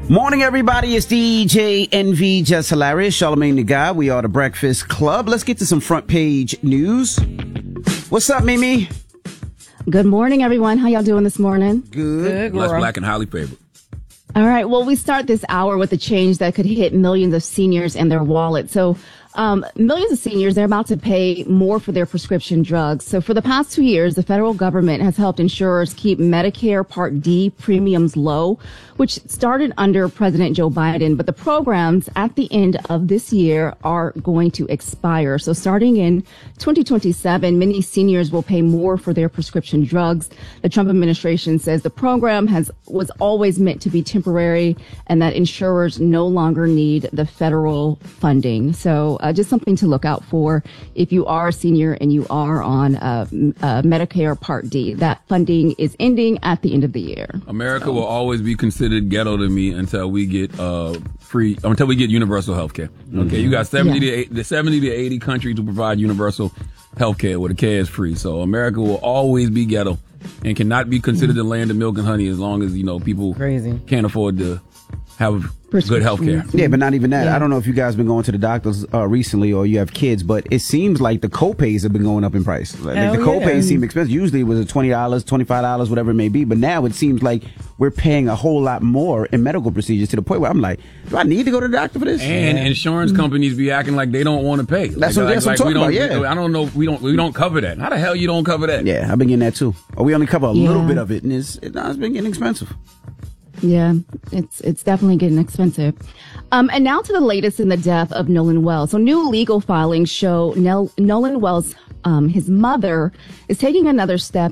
Morning, everybody. It's DJ NV, Just Hilarious, Charlamagne the Guy. We are the Breakfast Club. Let's get to some front page news. What's up, Mimi? Good morning, everyone. How y'all doing this morning? Good. Blessed, black, and highly favored. All right. Well, we start this hour with a change that could hit millions of seniors and their wallets. So millions of seniors, they're about to pay more for their prescription drugs. So for the past 2 years, the federal government has helped insurers keep Medicare Part D premiums low, which started under President Joe Biden. But the programs at the end of this year are going to expire. So starting in 2027, many seniors will pay more for their prescription drugs. The Trump administration says the program was always meant to be temporary and that insurers no longer need the federal funding. So just something to look out for if you are a senior and you are on Medicare Part D. That funding is ending at the end of the year. America will always be considered ghetto to me until we get until we get universal health care. Okay, you got 70 to 80 countries to provide universal health care where the care is free. So America will always be ghetto and cannot be considered the land of milk and honey as long as, people can't afford to have good health care. Yeah, but not even that. Yeah. I don't know if you guys been going to the doctors recently or you have kids, but it seems like the co-pays have been going up in price. Like the co-pays seem expensive. Usually it was $20, $25, whatever it may be, but now it seems like we're paying a whole lot more in medical procedures to the point where I'm like, do I need to go to the doctor for this? And insurance companies be acting like they don't want to pay. That's what I'm talking about. Yeah, I don't know. We don't cover that. How the hell you don't cover that? Yeah, I've been getting that too. Or we only cover a little bit of it, and it's been getting expensive. Yeah, it's definitely getting expensive. And now to the latest in the death of Nolan Wells. So new legal filings show Nolan Wells, his mother, is taking another step